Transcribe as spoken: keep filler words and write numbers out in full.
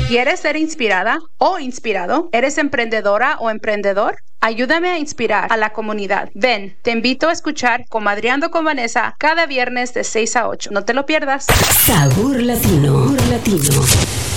¿Quieres ser inspirada o inspirado? ¿Eres emprendedora o emprendedor? Ayúdame a inspirar a la comunidad. Ven, te invito a escuchar Comadreando con Vanessa cada viernes de seis a ocho. No te lo pierdas. Sabor Latino. Sabor Latino.